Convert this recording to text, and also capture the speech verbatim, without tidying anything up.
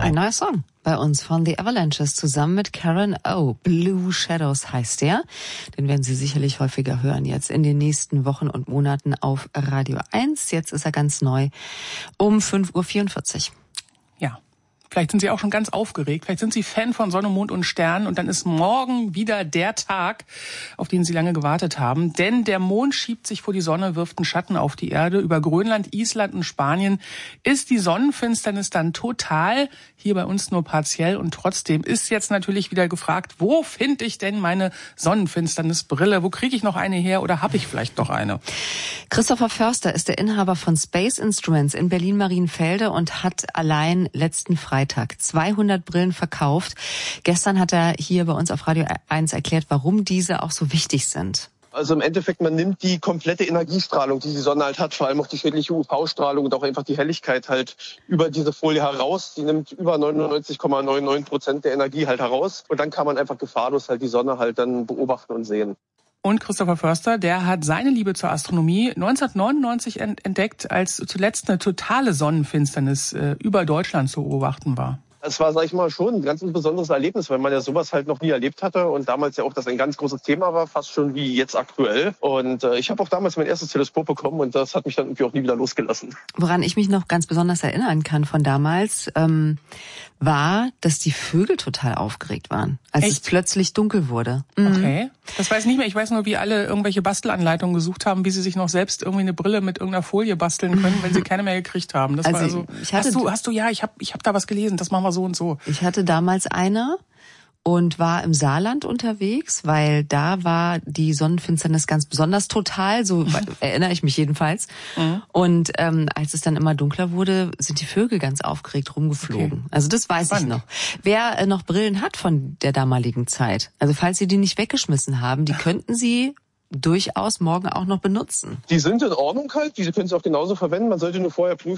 Ein neuer Song bei uns von The Avalanches zusammen mit Karen O. Blue Shadows heißt der. Den werden Sie sicherlich häufiger hören jetzt in den nächsten Wochen und Monaten auf Radio eins. Jetzt ist er ganz neu um fünf Uhr vierundvierzig. Ja. Vielleicht sind Sie auch schon ganz aufgeregt. Vielleicht sind Sie Fan von Sonne, Mond und Sternen. Und dann ist morgen wieder der Tag, auf den Sie lange gewartet haben. Denn der Mond schiebt sich vor die Sonne, wirft einen Schatten auf die Erde. Über Grönland, Island und Spanien ist die Sonnenfinsternis dann total. Hier bei uns nur partiell. Und trotzdem ist jetzt natürlich wieder gefragt, wo finde ich denn meine Sonnenfinsternisbrille? Wo kriege ich noch eine her oder habe ich vielleicht noch eine? Christopher Förster ist der Inhaber von Space Instruments in Berlin-Marienfelde und hat allein letzten Freitag zweihundert Brillen verkauft. Gestern hat er hier bei uns auf Radio eins erklärt, warum diese auch so wichtig sind. Also im Endeffekt, man nimmt die komplette Energiestrahlung, die die Sonne halt hat, vor allem auch die schädliche U V-Strahlung und auch einfach die Helligkeit halt über diese Folie heraus. Die nimmt über neunundneunzig Komma neunundneunzig Prozent der Energie halt heraus. Und dann kann man einfach gefahrlos halt die Sonne halt dann beobachten und sehen. Und Christopher Förster, der hat seine Liebe zur Astronomie neunzehnhundertneunundneunzig entdeckt, als zuletzt eine totale Sonnenfinsternis äh, über Deutschland zu beobachten war. Es war, sag ich mal, schon ein ganz besonderes Erlebnis, weil man ja sowas halt noch nie erlebt hatte und damals ja auch das ein ganz großes Thema war, fast schon wie jetzt aktuell. Und äh, ich habe auch damals mein erstes Teleskop bekommen und das hat mich dann irgendwie auch nie wieder losgelassen. Woran ich mich noch ganz besonders erinnern kann von damals, ähm, war, dass die Vögel total aufgeregt waren, als Echt? es plötzlich dunkel wurde. Mhm. Okay, das weiß ich nicht mehr. Ich weiß nur, wie alle irgendwelche Bastelanleitungen gesucht haben, wie sie sich noch selbst irgendwie eine Brille mit irgendeiner Folie basteln können, wenn sie keine mehr gekriegt haben. Das also, war also ich hatte, hast du, hast du, ja, ich habe ich hab da was gelesen, das machen wir so und so. Ich hatte damals eine und war im Saarland unterwegs, weil da war die Sonnenfinsternis ganz besonders total, so erinnere ich mich jedenfalls. Mhm. Und ähm, als es dann immer dunkler wurde, sind die Vögel ganz aufgeregt rumgeflogen. Okay. Also das weiß Spannend. ich noch. Wer äh, noch Brillen hat von der damaligen Zeit, also falls Sie die nicht weggeschmissen haben, die könnten Sie durchaus morgen auch noch benutzen. Die sind in Ordnung halt, diese können Sie auch genauso verwenden. Man sollte nur vorher prüfen,